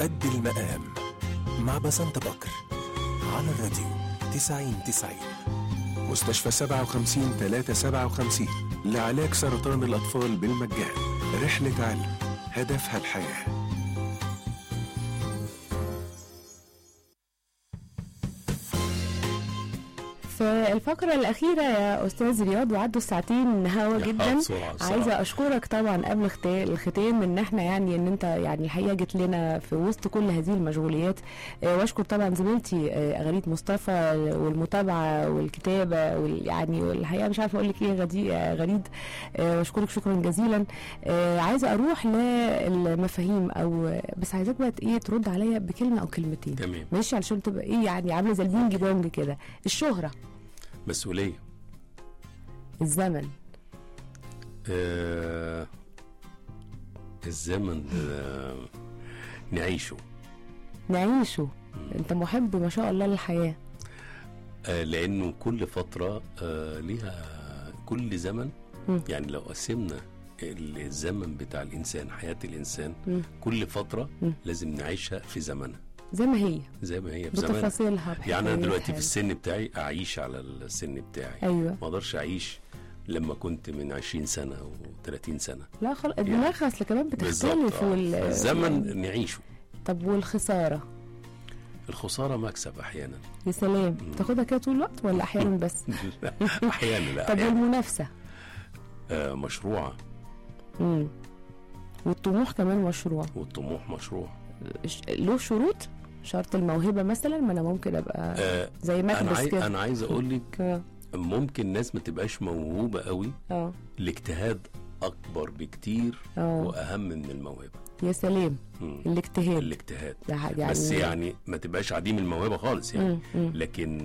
قد المقام مع بسنت بكر على الراديو 90-90. مستشفى 57-357 لعلاج سرطان الأطفال بالمجان. رحلة علم هدفها الحياة. في الفقرة الأخيرة يا أستاذ رياض، وعدوا الساعتين هوا جدا. عايزة أشكرك طبعا قبل الختام إن احنا يعني إن أنت يعني الحقيقة جيت لنا في وسط كل هذه المشغوليات، وأشكر طبعا زميلتي غريد مصطفى والمتابعة والكتابة يعني والحقيقة مش عارفة أقول لك إيه غريد، وأشكرك شكرا جزيلا. عايزة أروح للمفاهيم أو بس عايزاك بقى إيه ترد عليا بكلمة أو كلمتين. تمام. ماشي، علشان تبقى إيه يعني عاملة زي البينج بونج كده. الشهرة، مسؤولية، الزمن، الزمن نعيشه. انت محب ما شاء الله للحياة. لأنه كل فترة ليها كل زمن. يعني لو قسمنا الزمن بتاع الإنسان، حياة الإنسان، كل فترة لازم نعيشها في زمنها زي ما هي بتفاصيلها. يعني أنا دلوقتي في السن بتاعي أعيش على السن بتاعي. أيوة. ما أقدرش أعيش لما كنت من 20 سنة و30 سنة. لا خلاص، الدماغ أصل كمان بتختلف. الزمن نعيشه. طب والخسارة؟ الخسارة مكسب أحيانا. يا سلام. تاخدها كده طول الوقت ولا أحيانا بس؟ أحيانا. لا. طب والمنافسة؟ مشروعة. والطموح كمان مشروع. له شروط؟ شرط الموهبة مثلا؟ ما أنا ممكن أبقى زي مكبس كده. أنا عايز أقول لك ممكن ناس ما تبقاش موهوبة قوي. الاجتهاد أكبر بكتير وأهم من الموهبة. يا سلام. الاجتهاد بس يعني ما تبقاش عديم الموهبة خالص يعني. لكن